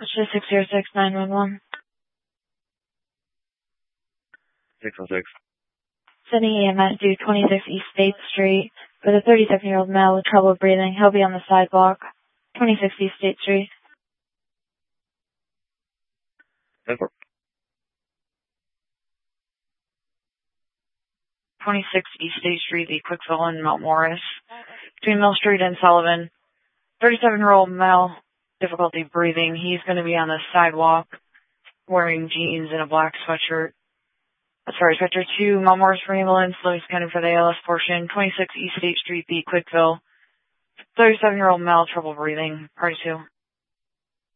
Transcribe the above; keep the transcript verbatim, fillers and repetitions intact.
It's just six zero six nine one one. six oh six. Sending E M S to twenty-six East State Street with a thirty-seven-year-old male with trouble breathing. He'll be on the sidewalk. twenty-six East State Street. Over. twenty-six East State Street, the Quickville in Mount Morris. Between Mill Street and Sullivan. thirty-seven-year-old male, difficulty breathing. He's going to be on the sidewalk wearing jeans and a black sweatshirt. Sorry, Sector two, Mount Morris for ambulance, Louis County for the A L S portion. twenty-six East State Street, the Quickville. thirty-seven-year-old male, trouble breathing. Party two.